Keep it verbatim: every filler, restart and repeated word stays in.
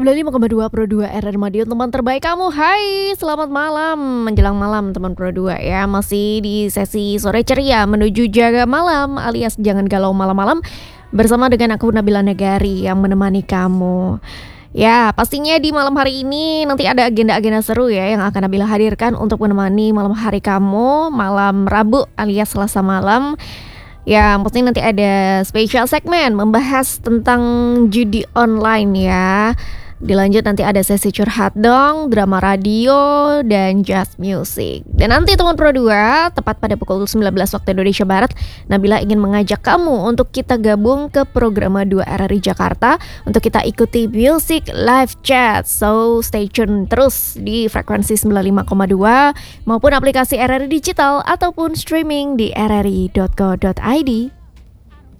sembilan puluh lima koma dua Pro dua R R Madiun, teman terbaik kamu. Hai, selamat malam, menjelang malam teman Pro dua ya. Masih di sesi sore ceria menuju jaga malam alias jangan galau malam-malam bersama dengan aku Nabila Negari yang menemani kamu. Ya, pastinya di malam hari ini nanti ada agenda-agenda seru ya yang akan Nabila hadirkan untuk menemani malam hari kamu, malam Rabu alias Selasa malam. Ya, mungkin nanti ada spesial segmen membahas tentang judi online ya. Dilanjut nanti ada sesi curhat dong, drama radio, dan jazz music. Dan nanti teman Pro dua, tepat pada pukul sembilan belas waktu Indonesia Barat, Nabila ingin mengajak kamu untuk kita gabung ke program dua R R I Jakarta untuk kita ikuti music live chat. So stay tune terus di frekuensi sembilan puluh lima koma dua maupun aplikasi R R I Digital ataupun streaming di r r i dot co dot i d.